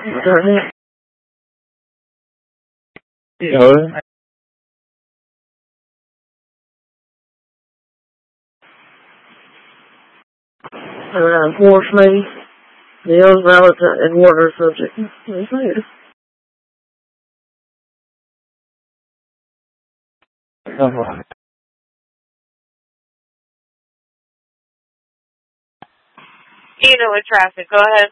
Enforce me. The oath valid and water subject. Yes, I do. Dealing with traffic. Go ahead.